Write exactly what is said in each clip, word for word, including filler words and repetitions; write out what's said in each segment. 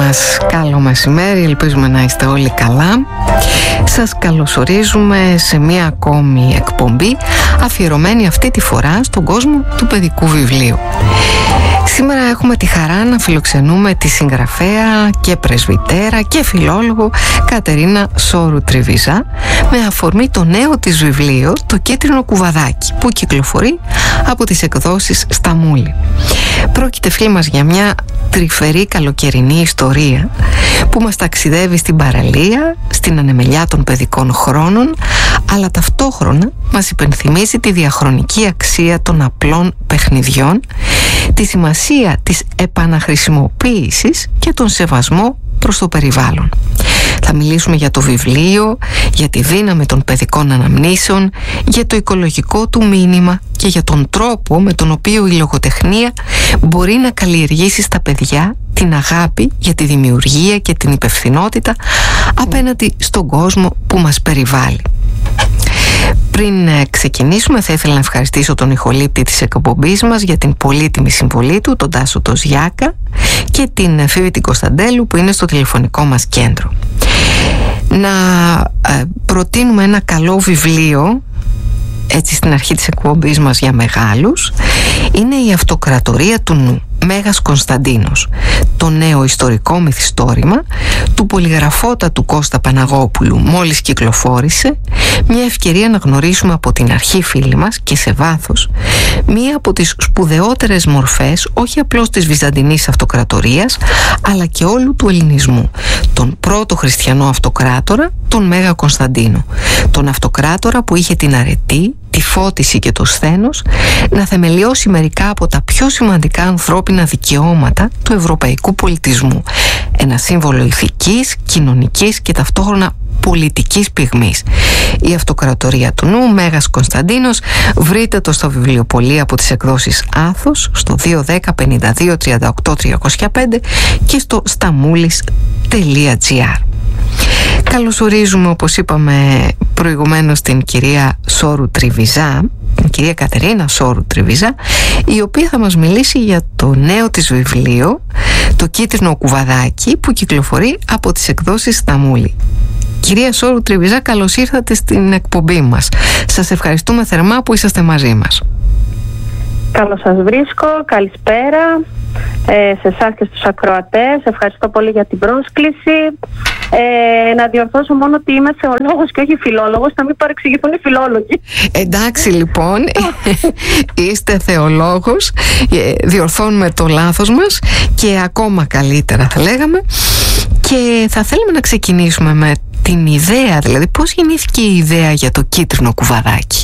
σας, καλό μεσημέρι, ελπίζουμε να είστε όλοι καλά. Σας καλωσορίζουμε σε μια ακόμη εκπομπή αφιερωμένη αυτή τη φορά στον κόσμο του παιδικού βιβλίου. Σήμερα έχουμε τη χαρά να φιλοξενούμε τη συγγραφέα και πρεσβυτέρα και φιλόλογο Κατερίνα Σόρου Τριβιζά με αφορμή το νέο της βιβλίο «Το Κίτρινο Κουβαδάκι» που κυκλοφορεί από τις εκδόσεις Σταμούλη. Πρόκειται, φίλοι μας, για μια τρυφερή καλοκαιρινή ιστορία που μας ταξιδεύει στην παραλία, στην ανεμελιά των παιδικών χρόνων, αλλά ταυτόχρονα μας υπενθυμίζει τη διαχρονική αξία των απλών παιχνιδιών, τη σημασία της επαναχρησιμοποίησης και τον σεβασμό προς το περιβάλλον. Θα μιλήσουμε για το βιβλίο, για τη δύναμη των παιδικών αναμνήσεων, για το οικολογικό του μήνυμα και για τον τρόπο με τον οποίο η λογοτεχνία μπορεί να καλλιεργήσει στα παιδιά την αγάπη για τη δημιουργία και την υπευθυνότητα απέναντι στον κόσμο που μας περιβάλλει. Πριν ξεκινήσουμε, θα ήθελα να ευχαριστήσω τον ηχολήπτη της εκπομπής μας για την πολύτιμη συμβολή του, τον Τάσο το Ζιάκα, και την Φίβη την Κωνσταντέλου που είναι στο τηλεφωνικό μας κέντρο. Να ε, προτείνουμε ένα καλό βιβλίο, έτσι στην αρχή της εκπομπής μας, για μεγάλους. Είναι η Αυτοκρατορία του Νου, Μέγας Κωνσταντίνος, το νέο ιστορικό μυθιστόρημα του πολυγραφότατου Κώστα Παναγόπουλου. Μόλις κυκλοφόρησε, μια ευκαιρία να γνωρίσουμε από την αρχή, φίλοι μας, και σε βάθος, μία από τις σπουδαιότερες μορφές όχι απλώς της Βυζαντινής Αυτοκρατορίας, αλλά και όλου του ελληνισμού, τον πρώτο χριστιανό αυτοκράτορα, τον Μέγα Κωνσταντίνο, τον αυτοκράτορα που είχε την αρετή, τη φώτιση και το σθένος να θεμελιώσει μερικά από τα πιο σημαντικά ανθρώπινα δικαιώματα του ευρωπαϊκού πολιτισμού. Ένα σύμβολο ηθικής, κοινωνικής και ταυτόχρονα πολιτικής πυγμής. Η Αυτοκρατορία του Νου, Μέγας Κωνσταντίνος, βρείτε το στο βιβλιοπωλείο από τις εκδόσεις Άθος στο δύο δέκα πενήντα δύο τριάντα οκτώ τριακόσια πέντε και στο σταμούλης τελεία τζι άρ. Καλωσορίζουμε, όπως είπαμε προηγουμένως, την κυρία Σόρου Τριβιζά, την κυρία Κατερίνα Σόρου Τριβιζά, η οποία θα μας μιλήσει για το νέο της βιβλίο «Το Κίτρινο Κουβαδάκι» που κυκλοφορεί από τις εκδόσεις Σταμούλη. Κυρία Σόρου Τριβιζά, καλώς ήρθατε στην εκπομπή μας. Σας ευχαριστούμε θερμά που είσαστε μαζί μας. Καλώς σας βρίσκω, καλησπέρα ε, σε εσάς και στους ακροατές. Ευχαριστώ πολύ για την πρόσκληση. Ε, να διορθώσω μόνο ότι είμαι θεολόγος και όχι φιλόλογος, να μην παρεξηγηθούν οι φιλόλογοι. Εντάξει, λοιπόν, είστε θεολόγος, διορθώνουμε το λάθος μας και ακόμα καλύτερα θα λέγαμε. Και θα θέλουμε να ξεκινήσουμε με την ιδέα, δηλαδή πώς γεννήθηκε η ιδέα για το Κίτρινο Κουβαδάκι.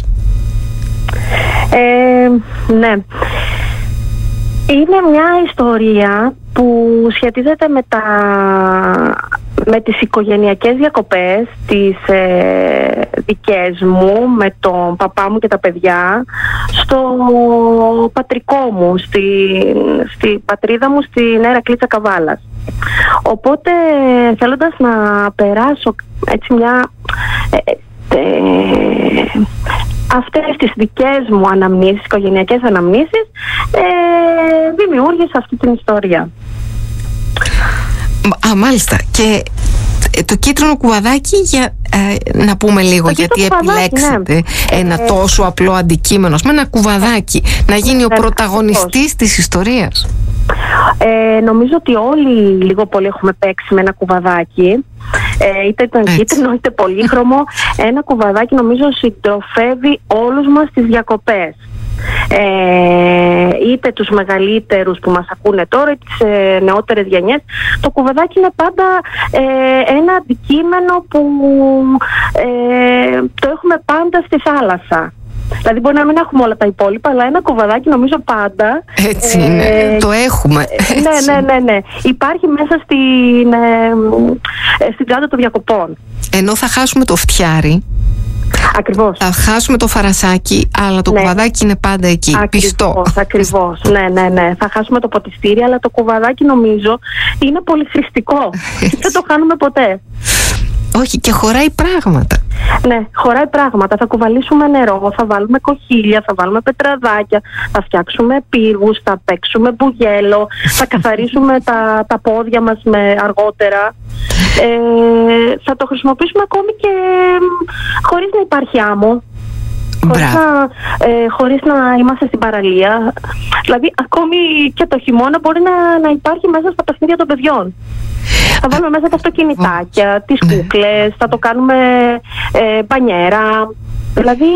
Ε, ναι, είναι μια ιστορία που σχετίζεται με, τα, με τις οικογενειακές διακοπές τις ε, δικές μου με τον παπά μου και τα παιδιά στο πατρικό μου, στη, στη πατρίδα μου, στην Ηρακλήτσα Καβάλας. Οπότε, θέλοντας να περάσω έτσι μια ε, ε, αυτές τις δικές μου αναμνήσεις, οικογενειακές αναμνήσεις, ε, δημιούργησα αυτή την ιστορία. Α, μάλιστα. Και το Κίτρινο Κουβαδάκι, για, ε, να πούμε λίγο το γιατί επιλέξετε, ναι, ένα ε, τόσο απλό αντικείμενο με ένα κουβαδάκι να γίνει ο πρωταγωνιστής της ιστορίας. Ε, νομίζω ότι όλοι λίγο πολύ έχουμε παίξει με ένα κουβαδάκι, ε, είτε ήταν έτσι κίτρινο είτε πολύχρωμο. Ένα κουβαδάκι νομίζω συντροφεύει όλους μας τις διακοπές, ε, είτε τους μεγαλύτερους που μας ακούνε τώρα είτε τις ε, νεότερες γενιές. Το κουβαδάκι είναι πάντα ε, ένα αντικείμενο που ε, το έχουμε πάντα στη θάλασσα. Δηλαδή μπορεί να μην έχουμε όλα τα υπόλοιπα, αλλά ένα κουβαδάκι νομίζω πάντα. Έτσι είναι, ε, το έχουμε. Έτσι. Ναι, ναι, ναι, ναι. Υπάρχει μέσα στην, ε, στην τσάντα των διακοπών. Ενώ θα χάσουμε το φτιάρι. Ακριβώς. Θα χάσουμε το φαρασάκι, αλλά το ναι, κουβαδάκι είναι πάντα εκεί, ακριβώς, πιστό. Ακριβώς, ναι, ναι, ναι. Θα χάσουμε το ποτιστήρι, αλλά το κουβαδάκι νομίζω είναι πολυχρηστικό. Δεν το χάνουμε ποτέ. Όχι, και χωράει πράγματα. Ναι, χωράει πράγματα. Θα κουβαλήσουμε νερό, θα βάλουμε κοχύλια, θα βάλουμε πετραδάκια, θα φτιάξουμε πύργους, θα παίξουμε μπουγέλο, θα καθαρίσουμε τα, τα πόδια μας με αργότερα. Ε, θα το χρησιμοποιήσουμε ακόμη και χωρίς να υπάρχει άμμο. Χωρίς να, ε, χωρίς να είμαστε στην παραλία. Δηλαδή ακόμη και το χειμώνα μπορεί να, να υπάρχει μέσα στα παιχνίδια των παιδιών. Θα βάλουμε μέσα τα αυτοκινητάκια, τις κούκλες, θα το κάνουμε ε, μπανιέρα. Δηλαδή...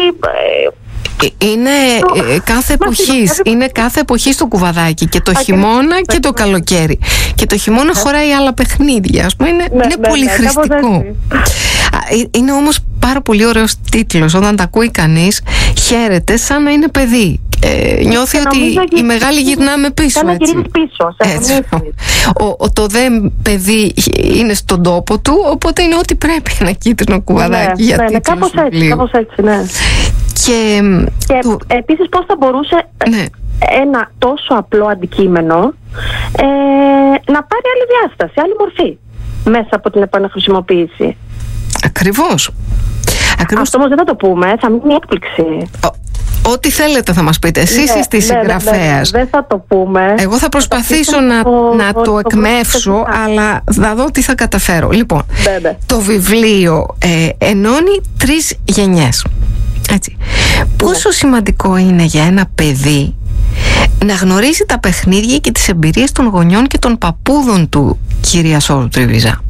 Ε, είναι ε, κάθε εποχής, είναι κάθε εποχή στο κουβαδάκι, και το χειμώνα και το καλοκαίρι. Και το χειμώνα χωράει άλλα παιχνίδια, ας πούμε, είναι, ναι, είναι ναι, πολυχρηστικό. Ναι, είναι όμως πάρα πολύ ωραίος τίτλος. Όταν τα ακούει κανείς, χαίρεται σαν να είναι παιδί. Ε, νιώθει ότι οι μεγάλοι γυρνάμε πίσω. Να γυρίσει πίσω. Έτσι. Ο, ο, το δε παιδί είναι στον τόπο του, οπότε είναι ό,τι πρέπει, ένα κίτρινο κουβαδάκι. Ναι, για ναι, ναι, κάπως έτσι, κάπως έτσι, ναι. Και, και του... επίσης πώς θα μπορούσε ναι. ένα τόσο απλό αντικείμενο ε, να πάρει άλλη διάσταση, άλλη μορφή μέσα από την επαναχρησιμοποίηση. Ακριβώς. Ακριβώς. Αυτό όμως δεν θα το πούμε, θα μείνει έκπληξη. Ό,τι θέλετε θα μας πείτε. Εσείς είστε ναι, συγγραφέας. Δεν θα το πούμε. Εγώ θα προσπαθήσω θα να, το, να το, το εκμεύσω, αλλά θα δω τι θα καταφέρω. Λοιπόν, ναι, ναι. το βιβλίο ε, ενώνει τρεις γενιές. Έτσι. Πόσο ναι. σημαντικό είναι για ένα παιδί να γνωρίζει τα παιχνίδια και τις εμπειρίες των γονιών και των παππούδων του, κυρία Σόρου Τριβιζά?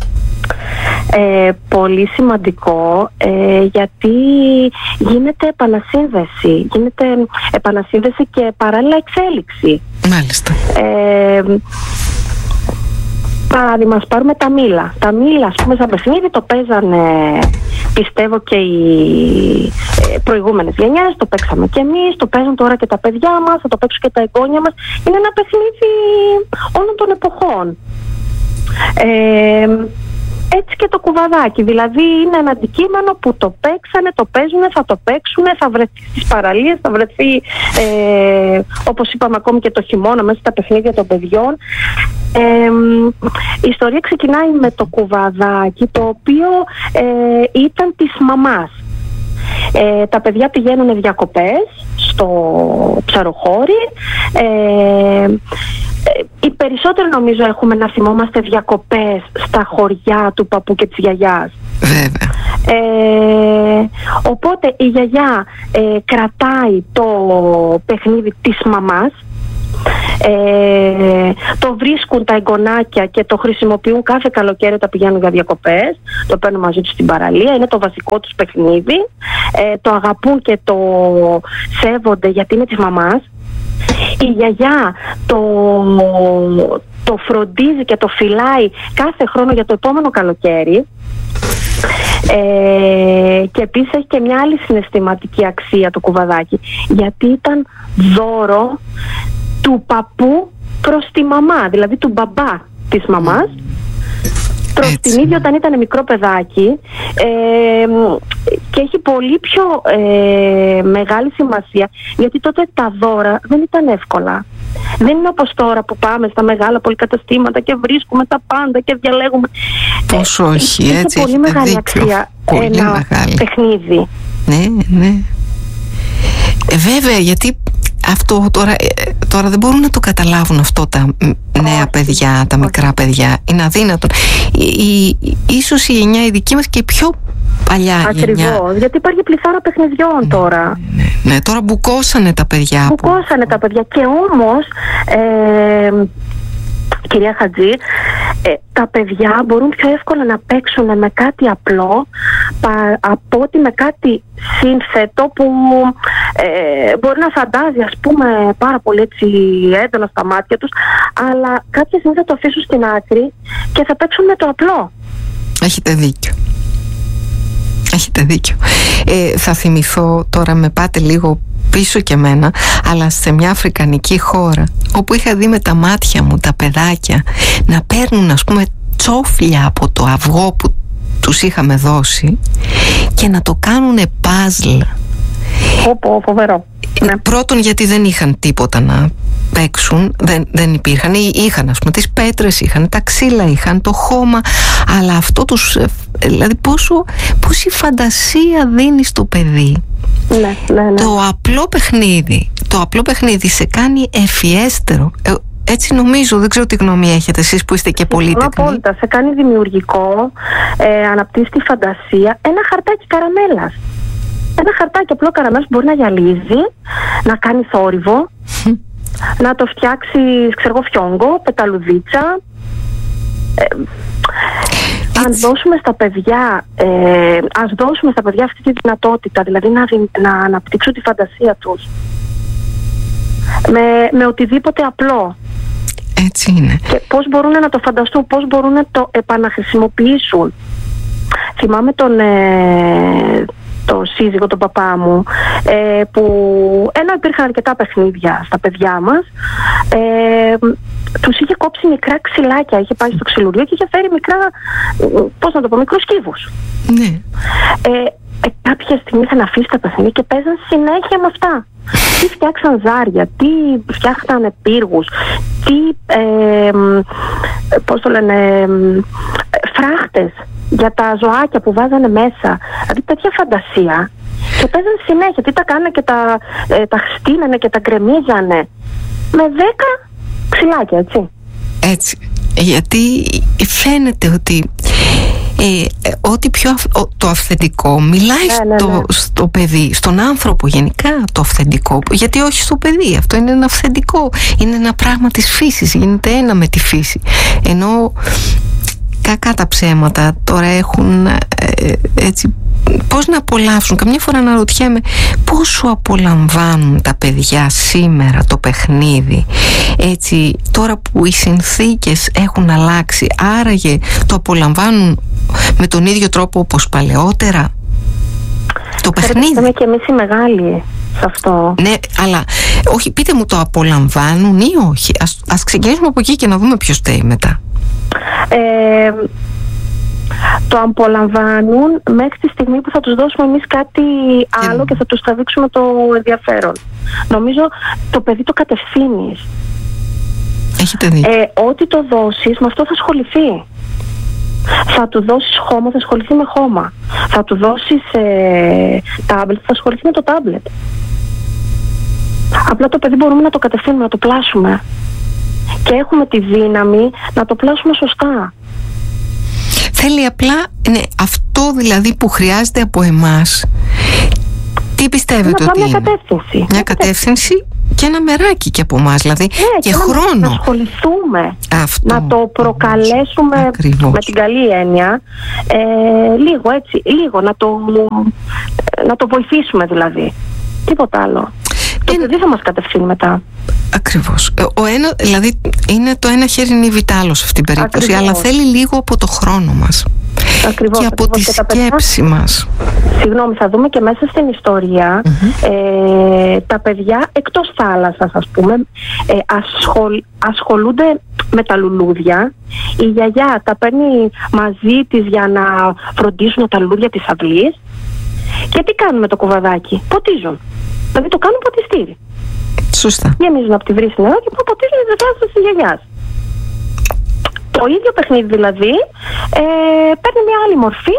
Ε, πολύ σημαντικό, ε, γιατί γίνεται επανασύνδεση γίνεται επανασύνδεση και παράλληλα εξέλιξη. Μάλιστα. ε, Παράδειγμα, ας πάρουμε τα μήλα. Τα μήλα, ας πούμε, σαν παιχνίδι το παίζανε, πιστεύω, και οι προηγούμενες γενιές, το παίξαμε και εμείς, το παίζουν τώρα και τα παιδιά μας, θα το παίξουν και τα εγγόνια μας. Είναι ένα παιχνίδι όλων των εποχών. Ε, Έτσι και το κουβαδάκι, δηλαδή είναι ένα αντικείμενο που το παίξανε, το παίζουνε, θα το παίξουνε, θα βρεθεί στις παραλίες, θα βρεθεί ε, όπως είπαμε ακόμη και το χειμώνα μέσα στα παιχνίδια των παιδιών. Ε, η ιστορία ξεκινάει με το κουβαδάκι, το οποίο ε, ήταν της μαμάς. Ε, τα παιδιά πηγαίνουν διακοπές στο ψαροχώρι. Ε, οι περισσότεροι νομίζω έχουμε να θυμόμαστε διακοπές στα χωριά του παππού και της γιαγιάς. Βέβαια. Ε, οπότε η γιαγιά ε, κρατάει το παιχνίδι της μαμάς. Ε, το βρίσκουν τα εγγονάκια και το χρησιμοποιούν κάθε καλοκαίρι όταν πηγαίνουν για διακοπές. Το παίρνουν μαζί τους στην παραλία, είναι το βασικό τους παιχνίδι. ε, Το αγαπούν και το σέβονται γιατί είναι της μαμάς. Η γιαγιά το, το φροντίζει και το φυλάει κάθε χρόνο για το επόμενο καλοκαίρι. Ε, και επίσης έχει και μια άλλη συναισθηματική αξία το κουβαδάκι, γιατί ήταν δώρο του παππού προς τη μαμά, δηλαδή του μπαμπά της μαμάς προς την ίδια όταν ήταν μικρό παιδάκι. ε, και έχει πολύ πιο ε, μεγάλη σημασία, γιατί τότε τα δώρα δεν ήταν εύκολα. Δεν είναι όπως τώρα που πάμε στα μεγάλα πολυκαταστήματα και βρίσκουμε τα πάντα και διαλέγουμε. Πόσο ε, όχι, έχει έτσι, πολύ μεγάλη δίκιο. Αξία πολύ ένα μεγάλη. Παιχνίδι. Ναι, ναι. Ε, βέβαια, γιατί αυτό τώρα, τώρα δεν μπορούν να το καταλάβουν αυτό τα νέα παιδιά, τα μικρά παιδιά. Είναι αδύνατο. Η, η, ίσως η γενιά η δική μας και η πιο παλιά Ακριβώς, γενιά. Ακριβώς, γιατί υπάρχει πληθώρα παιχνιδιών τώρα. Ναι, ναι, ναι, τώρα μπουκώσανε τα παιδιά. Μπουκώσανε που... τα παιδιά και όμως... Ε, κυρία Χατζή, ε, τα παιδιά μπορούν πιο εύκολα να παίξουν με κάτι απλό πα, από ότι με κάτι σύνθετο που ε, μπορεί να φαντάζει, ας πούμε, πάρα πολύ έτσι έντονα στα μάτια τους, αλλά κάποια στιγμή θα το αφήσουν στην άκρη και θα παίξουν με το απλό. Έχετε δίκιο. Έχετε δίκιο. Ε, θα θυμηθώ τώρα, με πάτε λίγο πίσω και εμένα, αλλά σε μια αφρικανική χώρα όπου είχα δει με τα μάτια μου τα παιδάκια να παίρνουν, ας πούμε, τσόφλια από το αυγό που τους είχαμε δώσει και να το κάνουνε παζλ. Όπο, φοβερό. Ναι. Πρώτον, γιατί δεν είχαν τίποτα να παίξουν, δεν, δεν υπήρχαν, είχαν ας πούμε τις πέτρες, είχαν τα ξύλα, είχαν το χώμα, αλλά αυτό τους, δηλαδή πόσο, πόση φαντασία δίνει στο παιδί. Ναι, ναι, ναι. Το απλό παιχνίδι, το απλό παιχνίδι σε κάνει ευφιέστερο. Ε, έτσι νομίζω, δεν ξέρω τι γνώμη έχετε εσείς που είστε και πολύ τεκνοί. Απόλυτα, σε κάνει δημιουργικό, ε, αναπτύσσει τη φαντασία. Ένα χαρτάκι καραμέλας. Ένα χαρτάκι απλό καραμέλας που μπορεί να γυαλίζει, να κάνει θόρυβο, να το φτιάξει, ξέρω εγώ, φιόγκο, πεταλουδίτσα. Ε, αν δώσουμε στα παιδιά, ε, ας δώσουμε στα παιδιά αυτή τη δυνατότητα, δηλαδή να, να αναπτύξουν τη φαντασία τους με, με οτιδήποτε απλό. Έτσι είναι. Και πώς μπορούν να το φανταστούν, πώς μπορούν να το επαναχρησιμοποιήσουν. Θυμάμαι τον, ε, το σύζυγο, τον παπά μου, ε, που ενώ υπήρχαν αρκετά παιχνίδια στα παιδιά μας, ε, τους είχε κόψει μικρά ξυλάκια, είχε πάει στο ξυλουργείο και είχε φέρει μικρά, πώς να το πω, μικρούς κύβους. Ναι. Ε, ε, κάποια στιγμή είχαν αφήσει τα παιχνίδια και παίζαν συνέχεια με αυτά. Τι φτιάξαν ζάρια, τι φτιάχναν πύργους, τι, ε, πώς το λένε, ε, φράχτες για τα ζωάκια που βάζανε μέσα. Δηλαδή τέτοια φαντασία. Και παίζαν συνέχεια, τι τα κάνανε και τα, ε, τα χστίνανε και τα γκρεμίζανε. Με δέκα ξυλάκια, έτσι. Έτσι. Γιατί φαίνεται ότι Ε, ό,τι πιο αυ, ο, το αυθεντικό μιλάει ναι, ναι, ναι. Στο, στο παιδί, στον άνθρωπο γενικά το αυθεντικό, γιατί όχι στο παιδί, αυτό είναι ένα αυθεντικό, είναι ένα πράγμα της φύσης, γίνεται ένα με τη φύση, ενώ κακά τα ψέματα τώρα έχουν ε, έτσι, πώς να απολαύσουν. Καμιά φορά αναρωτιέμαι πόσο απολαμβάνουν τα παιδιά σήμερα το παιχνίδι, έτσι, τώρα που οι συνθήκες έχουν αλλάξει, άραγε το απολαμβάνουν με τον ίδιο τρόπο όπως παλαιότερα το παιχνίδι. Είμαι και εμείς οι μεγάλοι σε αυτό. Ναι, αλλά όχι, πείτε μου, το απολαμβάνουν ή όχι? Ας, ας ξεκινήσουμε από εκεί και να δούμε ποιος φταίει μετά. Ε, το απολαμβάνουν μέχρι τη στιγμή που θα τους δώσουμε εμείς κάτι άλλο και θα τους τραβήξουμε το ενδιαφέρον. Νομίζω το παιδί το κατευθύνεις. Έχετε δίκιο. Ε, ό,τι το δώσεις, με αυτό θα ασχοληθεί. Θα του δώσεις χώμα, θα ασχοληθεί με χώμα. Θα του δώσεις ε, τάμπλετ, θα ασχοληθεί με το τάμπλετ. Απλά το παιδί μπορούμε να το κατευθύνουμε, να το πλάσουμε. Και έχουμε τη δύναμη να το πλάσουμε σωστά. Θέλει απλά, ναι, αυτό δηλαδή που χρειάζεται από εμάς. Τι πιστεύετε ότι μια είναι? Κατεύθυνση. Μια κατεύθυνση και ένα μεράκι και από εμάς, δηλαδή, ναι, και, και χρόνο. Να ασχοληθούμε, αυτό, να το προκαλέσουμε ακριβώς. Με την καλή έννοια, ε, λίγο έτσι, λίγο να το, να το βοηθήσουμε δηλαδή. Τίποτα άλλο. Το παιδί θα μας κατευθύνει μετά. Ακριβώς. Ο ένα, δηλαδή είναι το ένα χέρι νύβει άλλο σε αυτήν την περίπτωση. Ακριβώς. Αλλά θέλει λίγο από το χρόνο μας. Ακριβώς, και από ακριβώς. τη και σκέψη παιδιά, μας. Συγγνώμη, θα δούμε και μέσα στην ιστορία mm-hmm. ε, τα παιδιά εκτός θάλασσας, ας πούμε, ε, ασχολ, ασχολούνται με τα λουλούδια. Η γιαγιά τα παίρνει μαζί της για να φροντίσουν τα λουλούδια της αυλής. Και τι κάνουν με το κουβαδάκι? Ποτίζουν. Δηλαδή το κάνουν ποτιστήρι. Σωστά. Γεμίζουν από τη βρύση νερό και ποτίζουν τις δεκάδες της γιαγιάς. Το ίδιο παιχνίδι δηλαδή ε, παίρνει μια άλλη μορφή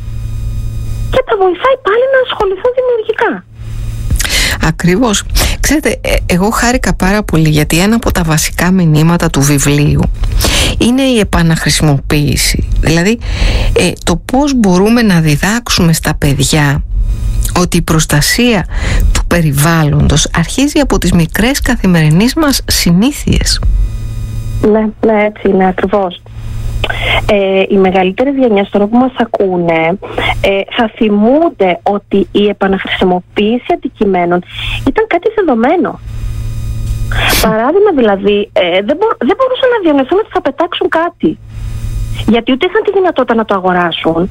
και τα βοηθάει πάλι να ασχοληθούν δημιουργικά. Ακριβώς. Ξέρετε, εγώ χάρηκα πάρα πολύ γιατί ένα από τα βασικά μηνύματα του βιβλίου είναι η επαναχρησιμοποίηση. Δηλαδή ε, το πώς μπορούμε να διδάξουμε στα παιδιά ότι η προστασία του περιβάλλοντος αρχίζει από τις μικρές καθημερινές μας συνήθειες. Ναι, ναι, έτσι είναι ακριβώς. Ε, οι μεγαλύτερες γενιές τώρα που μας ακούνε ε, θα θυμούνται ότι η επαναχρησιμοποίηση αντικειμένων ήταν κάτι δεδομένο. Παράδειγμα δηλαδή, ε, δεν, μπο, δεν μπορούσαν να διανοηθούν ότι θα πετάξουν κάτι, γιατί ούτε είχαν τη δυνατότητα να το αγοράσουν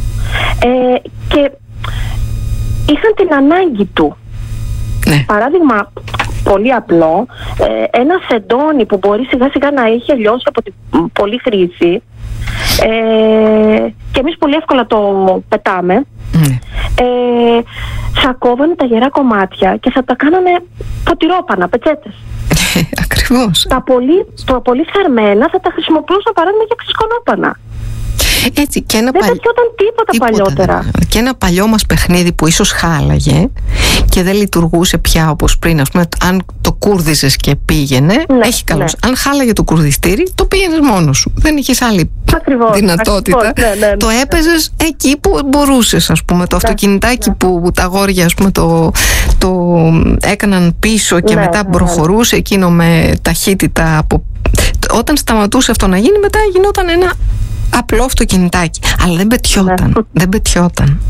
ε, και είχαν την ανάγκη του. Ναι. Παράδειγμα πολύ απλό, ε, ένα σεντόνι που μπορεί σιγά σιγά να έχει λιώσει από την πολλή χρήση, ε, και εμείς πολύ εύκολα το πετάμε. Mm. Ε, θα κόβανε τα γερά κομμάτια και θα τα κάνανε ποτηρόπανα, πετσέτες. Ακριβώς. Τα πολύ, το πολύ θερμένα θα τα χρησιμοποιούσαν παράδειγμα για ξεσκονόπανα. Έτσι, και ένα δεν παλι... πετιόταν τίποτα, τίποτα παλιότερα. Δεν. Και ένα παλιό μας παιχνίδι που ίσως χάλαγε και δεν λειτουργούσε πια όπως πριν. Ας πούμε, αν το κούρδιζες και πήγαινε, ναι, έχει καλώς. Ναι. Αν χάλαγε το κουρδιστήρι, το πήγαινες μόνος σου. Δεν είχες άλλη ακριβώς, δυνατότητα. Ακριβώς, ναι, ναι, ναι. Το έπαιζες εκεί που μπορούσες, ας πούμε. Το ναι, αυτοκινητάκι ναι. που τα αγόρια, ας πούμε, το, το έκαναν πίσω και ναι, μετά ναι, προχωρούσε ναι. εκείνο με ταχύτητα. Από... Όταν σταματούσε αυτό να γίνει, μετά γινόταν ένα απλό αυτοκινητάκι, αλλά δεν πετιόταν, ναι. δεν πετιόταν.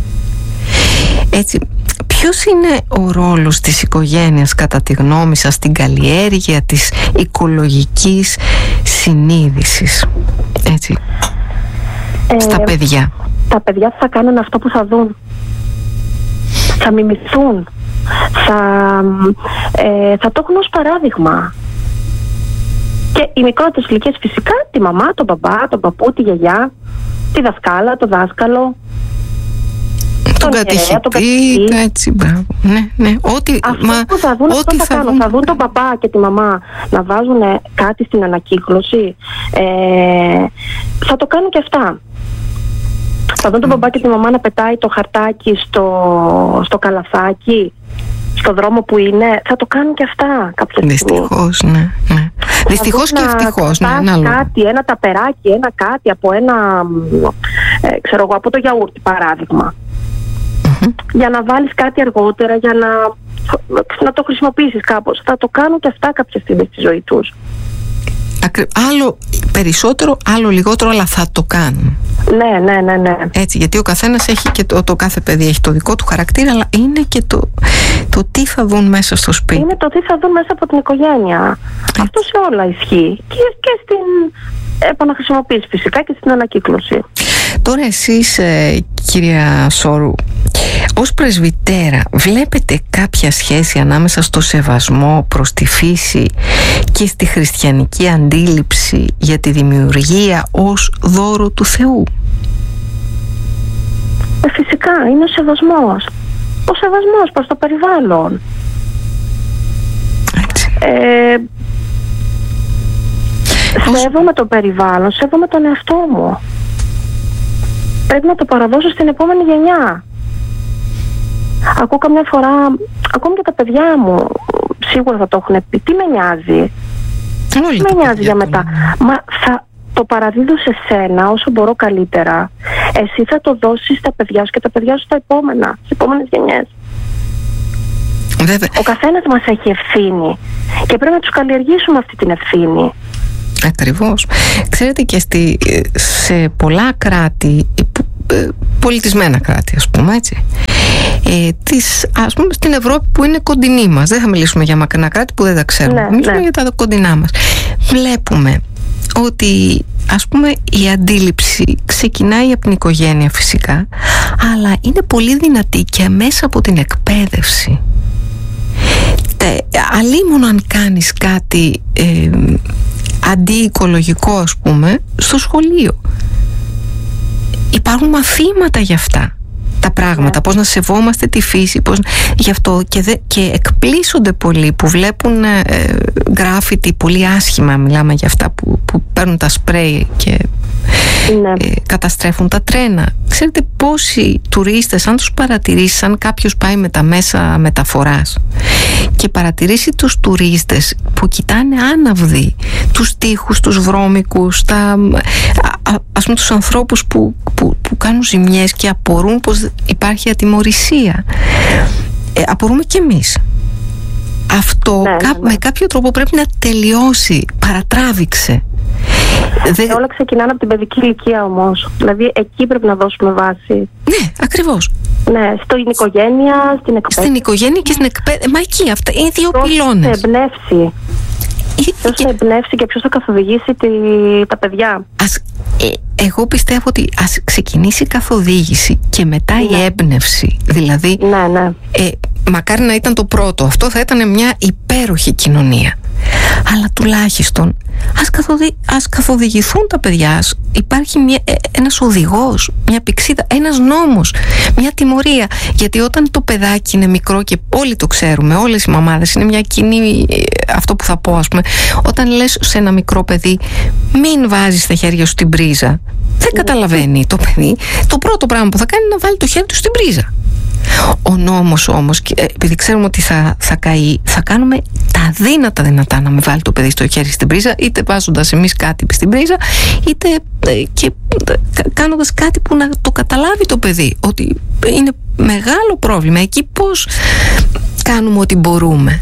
Έτσι, ποιος είναι ο ρόλος της οικογένειας κατά τη γνώμη σας στην καλλιέργεια της οικολογικής συνείδησης, έτσι, ε, στα παιδιά? Τα παιδιά θα κάνουν αυτό που θα δουν, θα μιμηθούν, θα, ε, θα το έχουν ως παράδειγμα. Και οι μικρότερες ηλικίες φυσικά τη μαμά, τον μπαμπά, τον παππού, τη γιαγιά, τη δασκάλα, τον δάσκαλο, τον κατηχητή, έτσι, μπράβο. Ναι, ναι. Ό,τι, αυτό μα, που θα δουν, ό,τι θα, θα κάνουν. Θα δουν τον μπαμπά και τη μαμά να βάζουν κάτι στην ανακύκλωση. Ε, θα το κάνουν και αυτά. Θα δουν τον μπαμπά και τη μαμά να πετάει το χαρτάκι στο, στο καλαθάκι, στο δρόμο που είναι. Θα το κάνουν και αυτά κάποια στιγμή. Δυστυχώς, ναι, ναι. Δυστυχώς και ευτυχώς, ναι, ένα κάτι, ένα ταπεράκι, ένα κάτι από ένα, ε, ξέρω εγώ, από το γιαούρτι παράδειγμα. Mm-hmm. Για να βάλεις κάτι αργότερα, για να, να το χρησιμοποιήσεις κάπως. Θα το κάνουν και αυτά κάποια στιγμή στη ζωή τους. Άλλο περισσότερο, άλλο λιγότερο, αλλά θα το κάνουν. Ναι, ναι, ναι, ναι. Έτσι, γιατί ο καθένας έχει και το, το κάθε παιδί έχει το δικό του χαρακτήρα, αλλά είναι και το, το τι θα δουν μέσα στο σπίτι. Είναι το τι θα δουν μέσα από την οικογένεια. Έτσι. Αυτό σε όλα ισχύει. Και, και στην επαναχρησιμοποίηση φυσικά και στην ανακύκλωση. Τώρα εσείς, ε, κυρία Σόρου, ως πρεσβυτέρα, βλέπετε κάποια σχέση ανάμεσα στο σεβασμό προς τη φύση και στη χριστιανική αντίληψη για τη δημιουργία ως δώρο του Θεού? Ε, φυσικά, είναι ο σεβασμός. Ο σεβασμός προς το περιβάλλον. Έτσι. Ε, ως... Σέβομαι το περιβάλλον, σέβομαι τον εαυτό μου. Πρέπει να το παραδώσω στην επόμενη γενιά. Ακούω καμιά φορά, ακόμη και τα παιδιά μου σίγουρα θα το έχουν πει. Τι με νοιάζει? Τι με νοιάζει για μετά? Μα θα το παραδίδω σε σένα όσο μπορώ καλύτερα. Εσύ θα το δώσεις στα παιδιά σου και τα παιδιά σου στα επόμενα, στις επόμενες γενιές. Βέβαια. Ο καθένας μας έχει ευθύνη και πρέπει να τους καλλιεργήσουμε αυτή την ευθύνη. Ακριβώς. Ξέρετε, και στη, σε πολλά κράτη, πολιτισμένα κράτη, ας πούμε, έτσι, ε, της, ας πούμε στην Ευρώπη που είναι κοντινή μας, δεν θα μιλήσουμε για μακρινά κράτη που δεν τα ξέρουμε, ναι, μιλήσουμε ναι. για τα κοντινά μας, βλέπουμε ότι, ας πούμε, η αντίληψη ξεκινάει από την οικογένεια φυσικά, αλλά είναι πολύ δυνατή και μέσα από την εκπαίδευση. Αλίμονο αν κάνεις κάτι ε, αντιοικολογικό, ας πούμε, στο σχολείο. Υπάρχουν μαθήματα για αυτά τα πράγματα, yeah. πώς να σεβόμαστε τη φύση, πώς... γι' αυτό και, δε... και εκπλήσονται πολλοί που βλέπουν ε, γκράφιτι πολύ άσχημα, μιλάμε για αυτά που, που παίρνουν τα σπρέι και yeah. ε, καταστρέφουν τα τρένα. Ξέρετε πόσοι τουρίστες, αν τους παρατηρήσει, αν κάποιος πάει με τα μέσα μεταφοράς και παρατηρήσει τους τουρίστες που κοιτάνε άναυδοι τους τοίχους, τους βρώμικους, τα, α, ας πούμε τους ανθρώπους που, που, που κάνουν ζημιές και απορούν πως υπάρχει ατιμωρησία, ε, απορούμε κι εμείς. Αυτό ναι, κά, ναι, ναι. με κάποιο τρόπο πρέπει να τελειώσει. Παρατράβηξε. Δεν... Όλα ξεκινάνε από την παιδική ηλικία όμως. Δηλαδή εκεί πρέπει να δώσουμε βάση. Ναι, ακριβώς. Ναι, στην οικογένεια, στην εκπαίδευση. Στην οικογένεια και στην εκπαίδευση. Μα εκεί αυτά είναι δύο πυλώνες. Ποιος θα εμπνεύσει. Ποιος θα εμπνεύσει και ποιος θα καθοδηγήσει τη... τα παιδιά. Ας, ε, εγώ πιστεύω ότι ας ξεκινήσει η καθοδήγηση και μετά ναι. η έμπνευση. Δηλαδή, ναι, ναι. Ε, μακάρι να ήταν το πρώτο. Αυτό θα ήταν μια υπέροχη κοινωνία. Αλλά τουλάχιστον ας, καθοδη, ας καθοδηγηθούν τα παιδιά. Υπάρχει μια, ε, ένας οδηγός, μια πηξίδα, ένας νόμος, μια τιμωρία. Γιατί όταν το παιδάκι είναι μικρό, και όλοι το ξέρουμε, όλες οι μαμάδες, είναι μια κοινή, ε, αυτό που θα πω, ας πούμε, όταν λες σε ένα μικρό παιδί μην βάζεις τα χέρια σου στην πρίζα, δεν καταλαβαίνει το παιδί. Το πρώτο πράγμα που θα κάνει είναι να βάλει το χέρι του στην πρίζα. Ο νόμος όμως, επειδή ξέρουμε ότι θα, θα καεί, θα κάνουμε τα δύνατα δυνατά να μην βάλει το παιδί στο χέρι στην πρίζα, είτε βάζοντας εμείς κάτι στην πρίζα, είτε και κάνοντας κάτι που να το καταλάβει το παιδί ότι είναι μεγάλο πρόβλημα. Εκεί πώς κάνουμε ό,τι μπορούμε?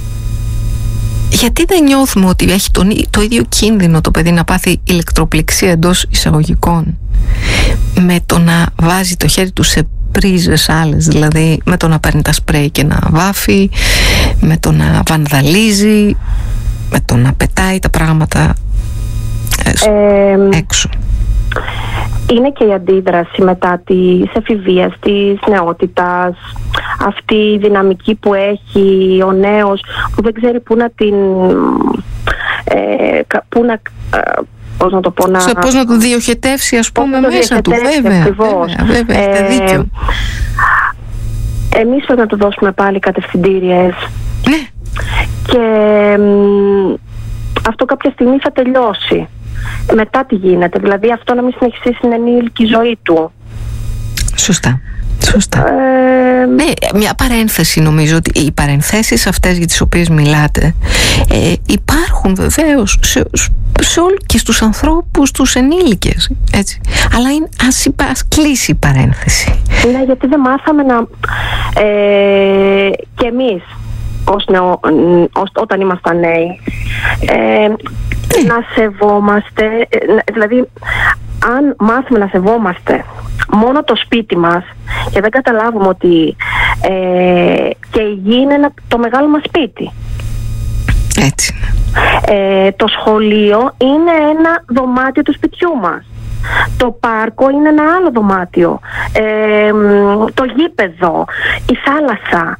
Γιατί δεν νιώθουμε ότι έχει τον, το ίδιο κίνδυνο το παιδί να πάθει ηλεκτροπληξία εντός εισαγωγικών με το να βάζει το χέρι του σε πρίζες άλλες, δηλαδή με το να παίρνει τα σπρέι και να βάφει, με το να βανδαλίζει, με το να πετάει τα πράγματα ε, έξω? Είναι και η αντίδραση μετά της εφηβείας, της νεότητας, αυτή η δυναμική που έχει ο νέος, που δεν ξέρει πού να την ε, πού να, πώς να το πω, να... Σε πώς να το διοχετεύσει, ας πούμε, μέσα του. Βέβαια, ακριβώς. βέβαια, βέβαια, έχετε ε, δίκιο. Εμείς πρέπει να του δώσουμε πάλι κατευθυντήριες. Ναι. Και μ, αυτό κάποια στιγμή θα τελειώσει. Μετά τι γίνεται? Δηλαδή αυτό να μην συνεχίσει στην ενήλικη ζωή του. Σωστά. Σωστά. Ε, ναι, μια παρένθεση, νομίζω ότι οι παρενθέσεις αυτές για τις οποίες μιλάτε ε, υπάρχουν βεβαίως σε, σε όλους και στους ανθρώπους, τους ενήλικες, έτσι. Αλλά είναι, ας, ας κλείσει η παρένθεση. Ναι, γιατί δεν μάθαμε να ε, και εμείς ως νεο, ως, όταν ήμασταν νέοι ε, να σεβόμαστε, δηλαδή αν μάθουμε να σεβόμαστε μόνο το σπίτι μας και δεν καταλάβουμε ότι ε, και η γη είναι ένα, το μεγάλο μας σπίτι. Έτσι. Ε, το σχολείο είναι ένα δωμάτιο του σπιτιού μας. Το πάρκο είναι ένα άλλο δωμάτιο. Ε, το γήπεδο, η θάλασσα.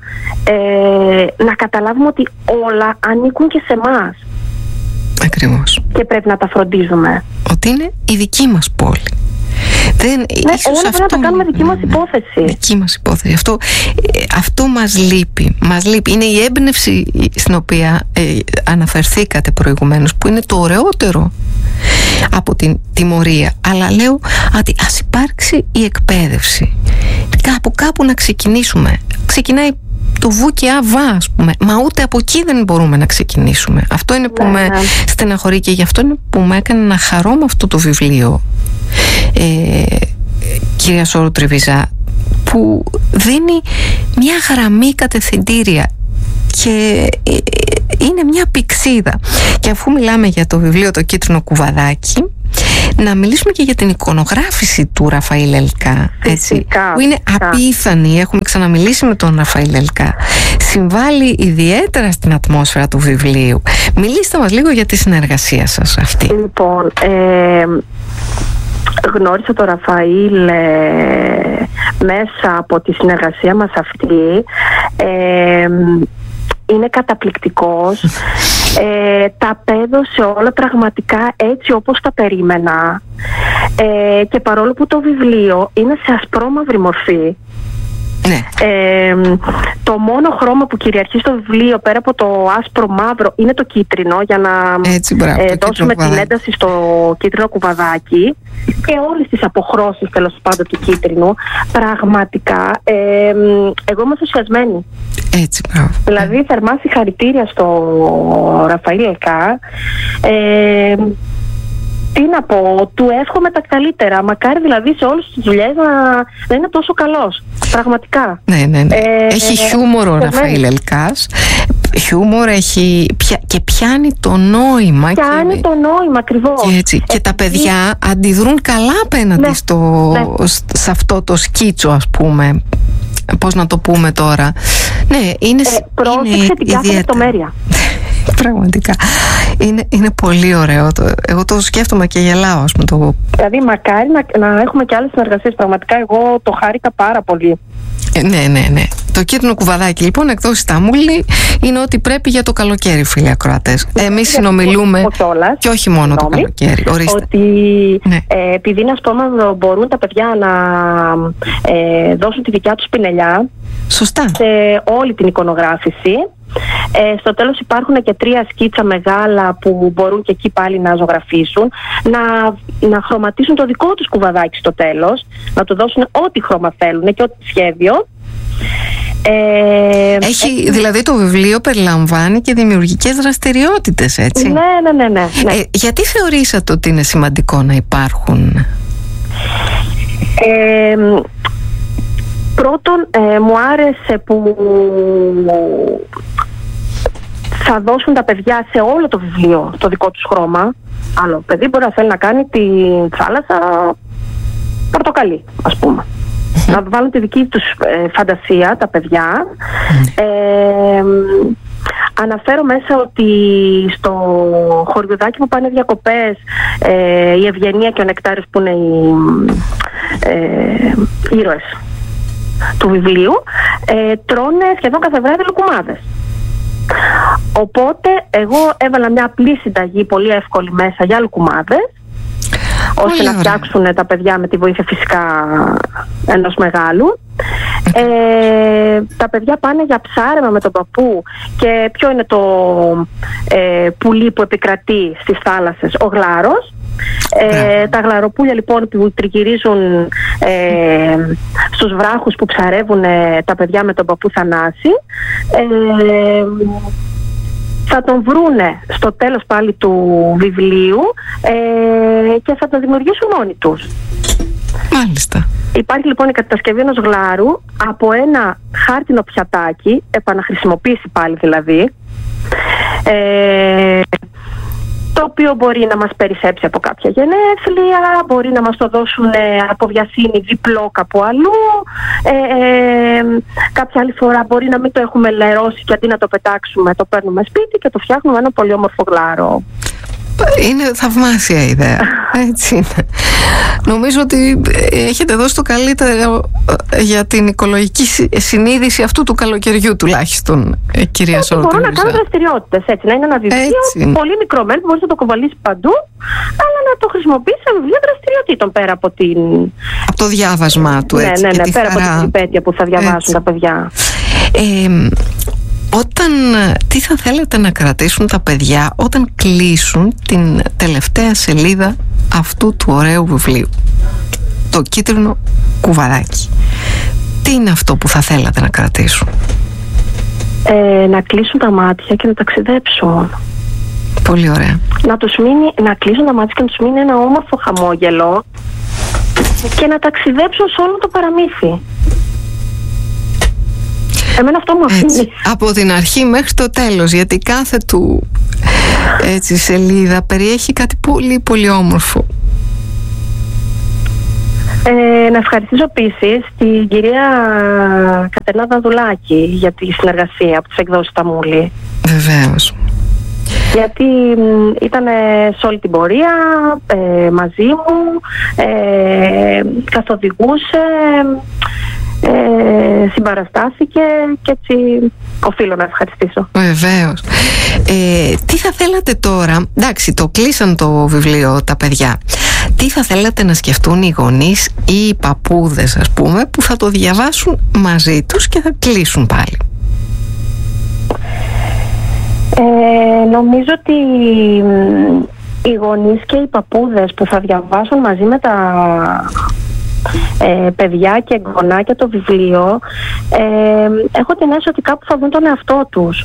Ε, να καταλάβουμε ότι όλα ανήκουν και σε εμάς. Ακριβώς. Και πρέπει να τα φροντίζουμε. Ότι είναι η δική μας πόλη. Δεν, ναι, ίσως όλα αυτό, πρέπει να τα κάνουμε δική μας υπόθεση. Δική μας υπόθεση. Αυτό, αυτό μας λείπει. Μας λείπει. Είναι η έμπνευση στην οποία ε, αναφερθήκατε προηγουμένως, που είναι το ωραιότερο από την τιμωρία. Αλλά λέω ότι ας υπάρξει η εκπαίδευση. Κάπου κάπου να ξεκινήσουμε. Ξεκινάει το βου και αβά, ας πούμε. Μα ούτε από εκεί δεν μπορούμε να ξεκινήσουμε. Αυτό είναι που ναι, με ναι. στεναχωρεί, και γι' αυτό είναι που με έκανε να χαρώ με αυτό το βιβλίο, ε, κυρία Σόρου Τριβιζά, που δίνει μια γραμμή κατευθυντήρια και είναι μια πηξίδα. Και αφού μιλάμε για το βιβλίο «Το κίτρινο κουβαδάκι», να μιλήσουμε και για την εικονογράφηση του Ραφαήλ Ελκά, έτσι, φυσικά, που είναι φυσικά. απίθανη. Έχουμε ξαναμιλήσει με τον Ραφαήλ Ελκά. Συμβάλλει ιδιαίτερα στην ατμόσφαιρα του βιβλίου. Μιλήστε μας λίγο για τη συνεργασία σας αυτή. Λοιπόν, ε, γνώρισα τον Ραφαήλ ε, μέσα από τη συνεργασία μας αυτή. Ε, είναι καταπληκτικός. Ε, τα απέδωσε όλα πραγματικά έτσι όπως τα περίμενα. Ε, και παρόλο που το βιβλίο είναι σε ασπρόμαυρη μορφή, ναι. ε, το μόνο χρώμα που κυριαρχεί στο βιβλίο πέρα από το άσπρο μαύρο είναι το κίτρινο, για να έτσι, μπράβο, ε, δώσουμε την ένταση στο κίτρινο κουβαδάκι, και όλες τις αποχρώσεις τέλος πάντων του κίτρινου. Πραγματικά ε, εγώ είμαι ενθουσιασμένη. Έτσι, μπράβο. Δηλαδή θερμά συγχαρητήρια στο Ραφαήλ Ελκά. ε, Τι να πω, του εύχομαι τα καλύτερα. Μακάρι δηλαδή σε όλες τις δουλειές να, να είναι τόσο καλός. Πραγματικά. Ναι, ναι, ναι. Ε, έχει χιούμορ ο Ραφαήλ Ελκάς. Χιούμορ έχει και πιάνει το νόημα. Πιάνει και, το νόημα, ακριβώς. Και, έτσι, και τα παιδιά αντιδρούν καλά απέναντι ναι, στο, ναι. σε αυτό το σκίτσο, ας πούμε. Πώς να το πούμε τώρα. Ναι, είναι, ε, πρόσεξε είναι την κάθε λεπτομέρεια. Πραγματικά. Είναι, είναι πολύ ωραίο. Το, εγώ το σκέφτομαι και γελάω, ας πούμε. Το... Δηλαδή, μακάρι να, να έχουμε και άλλες συνεργασίες. Πραγματικά, εγώ το χάρηκα πάρα πολύ. Ε, ναι, ναι, ναι. Το Κίτρινο Κουβαδάκι, λοιπόν, εκδόσεις Ταμούλη, είναι ότι πρέπει για το καλοκαίρι, φίλοι ακροατές. Εμείς συνομιλούμε. Και όχι μόνο το καλοκαίρι. Ορίστε. Ότι ναι. ε, επειδή είναι αστόμαδο, μπορούν τα παιδιά να ε, δώσουν τη δικιά τους πινελιά. Σωστά. Σε όλη την εικονογράφηση. Ε, στο τέλος υπάρχουν και τρία σκίτσα μεγάλα που μπορούν και εκεί πάλι να ζωγραφίσουν, να, να χρωματίσουν το δικό τους κουβαδάκι στο τέλος, να του δώσουν ό,τι χρώμα θέλουν και ό,τι σχέδιο. Ε, Έχει, ε, δηλαδή το βιβλίο περιλαμβάνει και δημιουργικές δραστηριότητες, έτσι. Ναι, ναι, ναι, ναι, ναι. Ε, γιατί θεωρήσατε ότι είναι σημαντικό να υπάρχουν? Ε, πρώτον, ε, μου άρεσε που θα δώσουν τα παιδιά σε όλο το βιβλίο το δικό τους χρώμα. Άλλο παιδί μπορεί να θέλει να κάνει τη θάλασσα πορτοκαλί, ας πούμε. Να βάλουν τη δική τους ε, φαντασία τα παιδιά. Ε, αναφέρω μέσα ότι στο χωριουδάκι που πάνε διακοπές, ε, η Ευγενία και ο Νεκτάριος, που είναι οι ε, ήρωες του βιβλίου, ε, τρώνε σχεδόν κάθε βράδυ λουκουμάδες. Οπότε εγώ έβαλα μια απλή συνταγή πολύ εύκολη μέσα για λουκουμάδες, ώστε να φτιάξουν τα παιδιά με τη βοήθεια φυσικά ενός μεγάλου. Ε, τα παιδιά πάνε για ψάρεμα με τον παππού. Και ποιο είναι το ε, πουλί που επικρατεί στις θάλασσες? Ο γλάρος. Ε, τα γλαροπούλια λοιπόν που τριγυρίζουν ε, στους βράχους που ψαρεύουν ε, τα παιδιά με τον παππού Θανάση, ε, θα τον βρούνε στο τέλος πάλι του βιβλίου ε, και θα τον δημιουργήσουν μόνοι τους. Μάλιστα. Υπάρχει λοιπόν η κατασκευή ενός γλάρου από ένα χάρτινο πιατάκι, επαναχρησιμοποίηση πάλι δηλαδή, ε, το οποίο μπορεί να μας περισσέψει από κάποια γενέθλια, μπορεί να μας το δώσουν ε, από βιασύνη διπλό κάπου αλλού, ε, ε, κάποια άλλη φορά μπορεί να μην το έχουμε λερώσει και αντί να το πετάξουμε το παίρνουμε σπίτι και το φτιάχνουμε ένα πολύ όμορφο γλάρο. Είναι θαυμάσια ιδέα. Έτσι είναι. Νομίζω ότι έχετε δώσει το καλύτερο για την οικολογική συνείδηση αυτού του καλοκαιριού, τουλάχιστον, κυρία Σορτουλούζα. Μπορώ να κάνω δραστηριότητες, έτσι. Να είναι ένα βιβλίο πολύ μικρό μέλο που μπορείς να το κοβαλείς παντού, αλλά να το χρησιμοποιήσεις σαν βιβλίο δραστηριοτήτων πέρα από την... από το διάβασμά του, έτσι. Ναι, ναι, ναι, πέρα χαρά... από την περιπέτεια που θα διαβάσουν έτσι τα παιδιά. Ε, Όταν, τι θα θέλετε να κρατήσουν τα παιδιά όταν κλείσουν την τελευταία σελίδα αυτού του ωραίου βιβλίου, το Κίτρινο Κουβαδάκι? Τι είναι αυτό που θα θέλατε να κρατήσουν? Ε, να κλείσουν τα μάτια και να ταξιδέψουν. Πολύ ωραία. Να τους μείνει, να κλείσουν τα μάτια και να τους μείνει ένα όμορφο χαμόγελο και να ταξιδέψουν σε όλο το παραμύθι. Εμένα αυτό μου αφήνει. Από την αρχή μέχρι το τέλος, γιατί κάθε του έτσι σελίδα περιέχει κάτι πολύ πολύ όμορφο. Ε, να ευχαριστήσω επίσης την κυρία Κατερίνα Δαδουλάκη για τη συνεργασία από τις εκδόσεις Ταμούλη. Βεβαίως. Γιατί ήταν σε όλη την πορεία ε, μαζί μου, ε, καθοδηγούσε, Ε, συμπαραστάθηκε και έτσι οφείλω να ευχαριστήσω. Βεβαίως. Ε, τι θα θέλατε τώρα, εντάξει, το κλείσαν το βιβλίο τα παιδιά, τι θα θέλατε να σκεφτούν οι γονείς ή οι παππούδες, ας πούμε, που θα το διαβάσουν μαζί τους και θα κλείσουν πάλι? Ε, νομίζω ότι οι γονείς και οι παππούδες που θα διαβάσουν μαζί με τα Ε, παιδιά και εγγονάκια το βιβλίο, ε, έχω την αίσθηση ότι κάπου θα δουν τον εαυτό τους,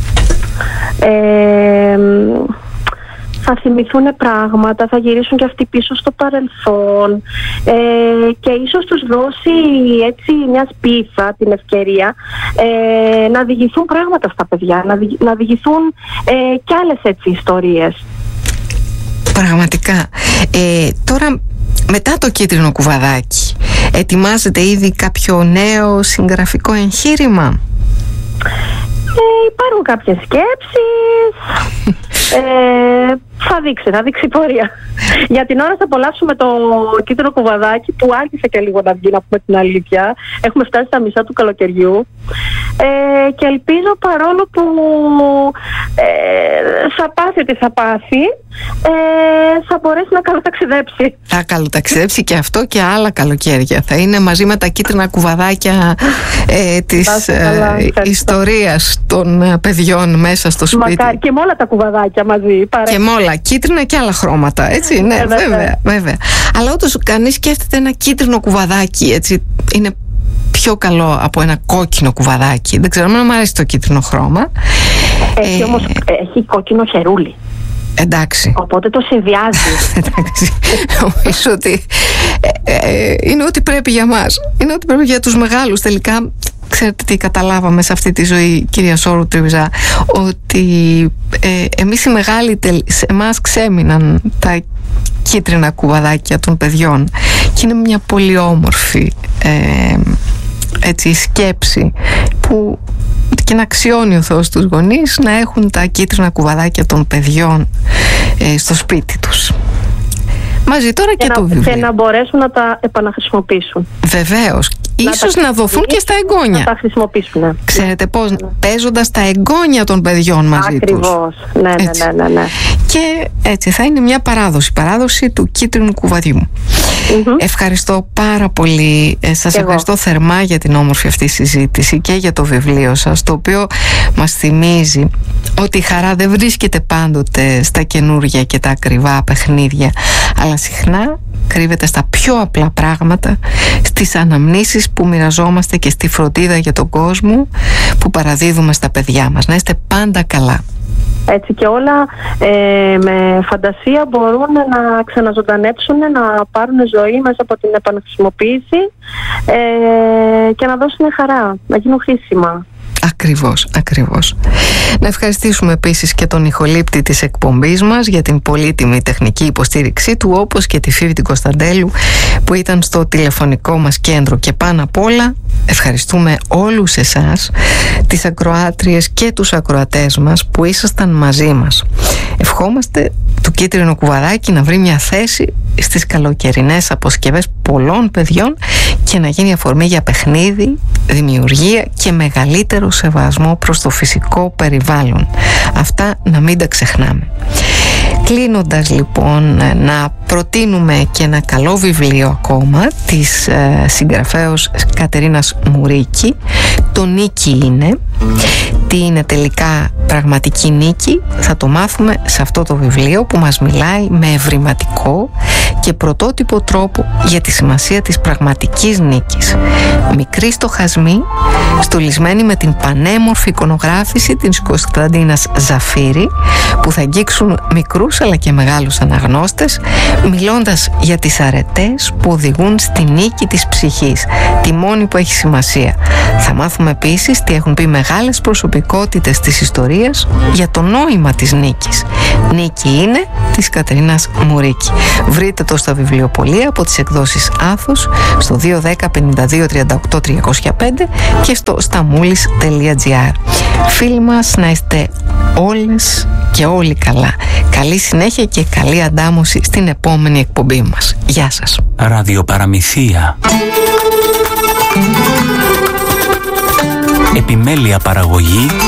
ε, θα θυμηθούν πράγματα, θα γυρίσουν και αυτοί πίσω στο παρελθόν, ε, και ίσως τους δώσει έτσι μια σπίθα την ευκαιρία ε, να διηγηθούν πράγματα στα παιδιά, να, δι, να διηγηθούν ε, κι άλλες έτσι ιστορίες. Πραγματικά. Ε, τώρα, μετά το Κίτρινο Κουβαδάκι, ετοιμάζετε ήδη κάποιο νέο συγγραφικό εγχείρημα? Ε, υπάρχουν κάποιες σκέψεις. ε, θα δείξει, θα δείξει η πορεία. Για την ώρα θα απολαύσουμε το κίτρινο κουβαδάκι που άρχισε και λίγο να βγει, να πούμε την αλήθεια. Έχουμε φτάσει στα μισά του καλοκαιριού. Ε, και ελπίζω, παρόλο που ε, θα πάθει ό,τι θα πάθει, ε, θα μπορέσει να καλοταξιδέψει. Θα καλοταξιδέψει και αυτό και άλλα καλοκαίρια. Θα είναι μαζί με τα κίτρινα κουβαδάκια ε, της ε, ιστορίας των παιδιών μέσα στο σπίτι. Μακάρι, και με όλα τα κουβαδάκια μαζί. Παρέ. Και με όλα, κίτρινα και άλλα χρώματα, έτσι, ναι, βέβαια, βέβαια, βέβαια. Αλλά όντως κανείς σκέφτεται ένα κίτρινο κουβαδάκι, έτσι, είναι πιο καλό από ένα κόκκινο κουβαδάκι. Δεν ξέρω, αν μου αρέσει το κίτρινο χρώμα. Έχει ε, όμως, έχει κόκκινο χερούλι. Εντάξει. Οπότε το συνδυάζει. Εντάξει. Νομίζω ότι ε, ε, είναι ό,τι πρέπει για μας. Είναι ό,τι πρέπει για τους μεγάλους. Τελικά, ξέρετε τι καταλάβαμε σε αυτή τη ζωή, κυρία Σόρου Τρίβιζα, ότι ε, εμείς οι μεγάλοι, σε εμάς ξέμειναν τα κίτρινα κουβαδάκια των παιδιών και είναι μια πολύ όμορφη ε, έτσι, σκέψη που και να αξιώνει ο Θεός τους γονείς να έχουν τα κίτρινα κουβαδάκια των παιδιών ε, στο σπίτι τους. Μαζί τώρα και, και το να, βιβλίο. Και να μπορέσουν να τα επαναχρησιμοποιήσουν. Βεβαίως. Να Ίσως τα να δοθούν και στα εγγόνια. Να τα χρησιμοποιήσουν. Ναι. Ξέρετε πώς, ναι. Παίζοντας τα εγγόνια των παιδιών μαζί Ακριβώς. τους. Ακριβώς. Ναι, ναι, ναι, ναι, ναι. Και έτσι θα είναι μια παράδοση. Παράδοση του κίτρινου κουβαδιού. Mm-hmm. Ευχαριστώ πάρα πολύ. Ε, σας ευχαριστώ θερμά για την όμορφη αυτή συζήτηση και για το βιβλίο σας, το οποίο μας θυμίζει ότι η χαρά δεν βρίσκεται πάντοτε στα καινούργια και τα ακριβά παιχνίδια, αλλά συχνά κρύβεται στα πιο απλά πράγματα, στις αναμνήσεις που μοιραζόμαστε και στη φροντίδα για τον κόσμο που παραδίδουμε στα παιδιά μας. Να είστε πάντα καλά. Έτσι, και όλα ε, με φαντασία μπορούν να ξαναζωντανέψουν, να πάρουν ζωή μέσα από την επαναχρησιμοποίηση ε, και να δώσουν χαρά, να γίνουν χρήσιμα. Ακριβώς, ακριβώς. Να ευχαριστήσουμε επίσης και τον ηχολήπτη της εκπομπής μας για την πολύτιμη τεχνική υποστήριξή του, όπως και τη Φίβη την Κωνσταντέλου που ήταν στο τηλεφωνικό μας κέντρο. Και πάνω απ' όλα ευχαριστούμε όλους εσάς, τις ακροάτριες και τους ακροατές μας που ήσασταν μαζί μας. Ευχόμαστε το κίτρινο κουβαδάκι να βρει μια θέση στις καλοκαιρινές αποσκευές πολλών παιδιών και να γίνει αφορμή για παιχνίδι, δημιουργία και μεγαλύτερο σεβασμό προς το φυσικό περιβάλλον. Αυτά να μην τα ξεχνάμε. Κλείνοντας λοιπόν, να προτείνουμε και ένα καλό βιβλίο ακόμα της ε, συγγραφέως Κατερίνας Μουρίκη. Το Νίκη είναι. Τι είναι τελικά πραγματική νίκη, θα το μάθουμε σε αυτό το βιβλίο που μας μιλάει με ευρηματικό και πρωτότυπο τρόπο για τη σημασία της πραγματικής νίκης. Μικρή στοχασμή, στολισμένη με την πανέμορφη εικονογράφηση της Κωνσταντίνας Ζαφύρη, που θα αγγίξουν μικρούς αλλά και μεγάλους αναγνώστες, μιλώντας για τις αρετές που οδηγούν στη νίκη της ψυχής, τη μόνη που έχει σημασία. Θα μάθουμε επίσης τι έχουν πει μεγάλες προσωπικότητες της ιστορίας για το νόημα της νίκης. Νίκη είναι της Κατερίνας Μουρίκη. Βρείτε το στα βιβλιοπωλεία από τις εκδόσεις Άθος στο δύο ένα μηδέν πέντε δύο τρία οκτώ τρία πέντε και στο σταμούλης τελεία τζι άρ. Φίλοι μας, να είστε όλες και όλοι καλά. Καλή συνέχεια και καλή αντάμωση στην επόμενη εκπομπή μας. Γεια σας. Ραδιοπαραμυθία. Επιμέλεια παραγωγή